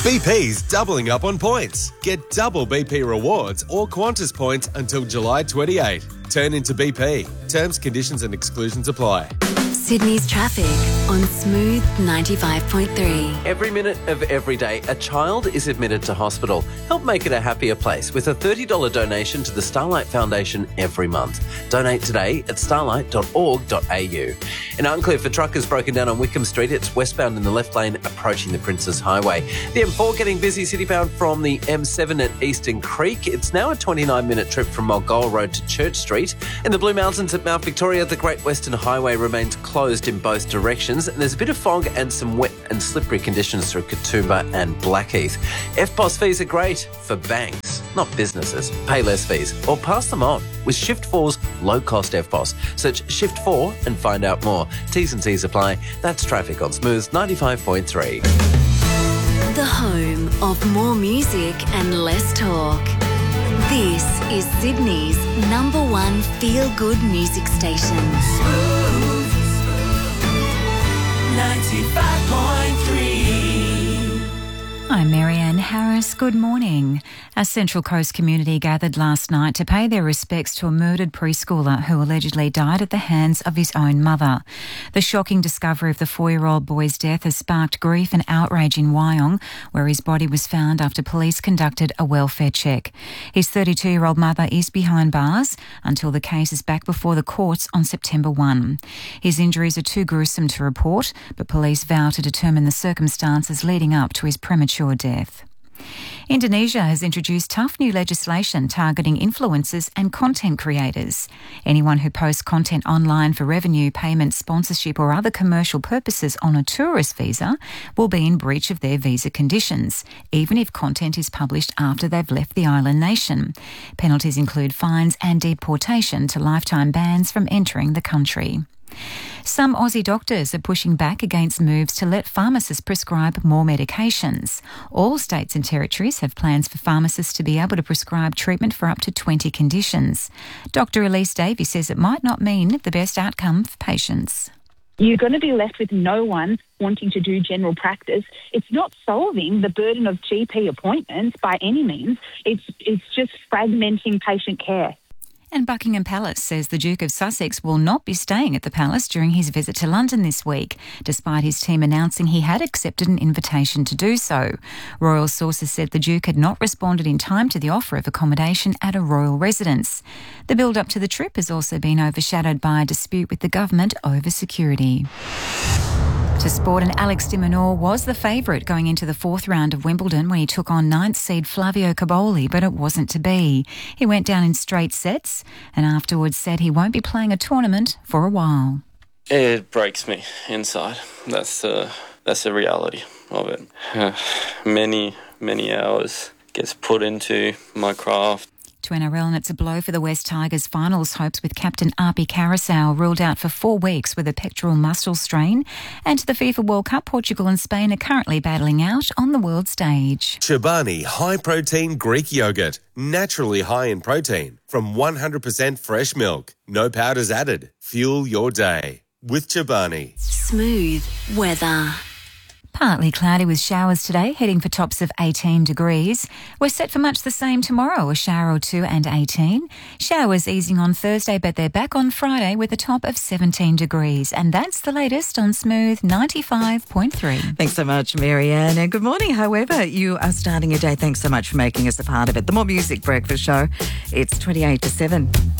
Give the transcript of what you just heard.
BP's doubling up on points. Get double BP rewards or Qantas points until July 28. Turn into BP. Terms, conditions and exclusions apply. Sydney's traffic on Smooth 95.3. Every minute of every day, a child is admitted to hospital. Help make it a happier place with a $30 donation to the Starlight Foundation every month. Donate today at starlight.org.au. In Arncliffe, a truck has broken down on Wickham Street. It's westbound in the left lane approaching the Princes Highway. The M4 getting busy citybound from the M7 at Eastern Creek. It's now a 29-minute trip from Mulgoa Road to Church Street. In the Blue Mountains at Mount Victoria, the Great Western Highway remains closed in both directions, and there's a bit of fog and some wet and slippery conditions through Katoomba and Blackheath. FPOS fees are great for banks, not businesses. Pay less fees or pass them on with Shift 4's low-cost FPOS. Search Shift 4 and find out more. T's and C's apply. That's traffic on Smooth 95.3. The home of more music and less talk. This is Sydney's #1 feel-good music station. 95.3. I'm Marianne Harris. Good morning. A Central Coast community gathered last night to pay their respects to a murdered preschooler who allegedly died at the hands of his own mother. The shocking discovery of the 4-year-old boy's death has sparked grief and outrage in Wyong, where his body was found after police conducted a welfare check. His 32-year-old mother is behind bars until the case is back before the courts on September 1. His injuries are too gruesome to report, but police vow to determine the circumstances leading up to his premature death. Indonesia has introduced tough new legislation targeting influencers and content creators. Anyone who posts content online for revenue, payment, sponsorship or other commercial purposes on a tourist visa will be in breach of their visa conditions, even if content is published after they've left the island nation. Penalties include fines and deportation to lifetime bans from entering the country. Some Aussie doctors are pushing back against moves to let pharmacists prescribe more medications. All states and territories have plans for pharmacists to be able to prescribe treatment for up to 20 conditions. Dr. Elise Davies says it might not mean the best outcome for patients. You're going to be left with no one wanting to do general practice. It's not solving the burden of GP appointments by any means. It's just fragmenting patient care. And Buckingham Palace says the Duke of Sussex will not be staying at the palace during his visit to London this week, despite his team announcing he had accepted an invitation to do so. Royal sources said the Duke had not responded in time to the offer of accommodation at a royal residence. The build-up to the trip has also been overshadowed by a dispute with the government over security. To sport, and Alex de Minaur was the favourite going into the 4th round of Wimbledon when he took on 9th seed Flavio Cobolli, but it wasn't to be. He went down in straight sets and afterwards said he won't be playing a tournament for a while. It breaks me inside. That's the reality of it. Many hours gets put into my craft. To NRL, and it's a blow for the West Tigers finals hopes with captain Api Carousel ruled out for 4 weeks with a pectoral muscle strain. And to the FIFA World Cup, Portugal and Spain are currently battling out on the world stage. Chobani high-protein Greek yogurt, naturally high in protein, from 100% fresh milk. No powders added. Fuel your day with Chobani. Smooth weather. Partly cloudy with showers today, heading for tops of 18 degrees. We're set for much the same tomorrow, a shower or two and 18. Showers easing on Thursday, but they're back on Friday with a top of 17 degrees. And that's the latest on Smooth 95.3. Thanks so much, Marianne. And good morning, however you are starting your day. Thanks so much for making us a part of it. The More Music Breakfast Show, it's 28 to 7.